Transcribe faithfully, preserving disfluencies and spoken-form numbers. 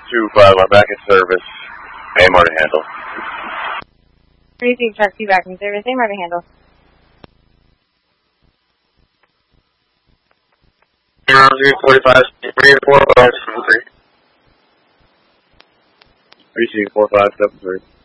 two five, I'm back in service. A M R to handle. Received truck two back in service. A M R to handle. three forty-five, three four five seven three. Receiving four five seven three.